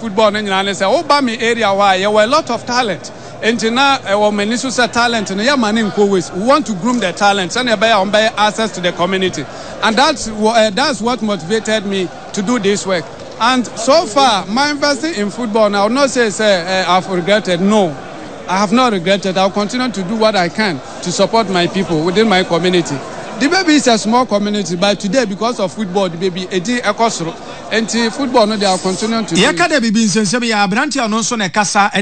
football and say oh me area why there were a lot of talent and now our minister talent and yeah man in ways we want to groom the talent and buy access to the community, and that's what motivated me to do this work. And so far my investing in football now, not say I've regretted. No, I have not regretted. I'll continue to do what I can to support my people within my community. The baby is a small community, but today because of football, the baby football no they are continuing to do.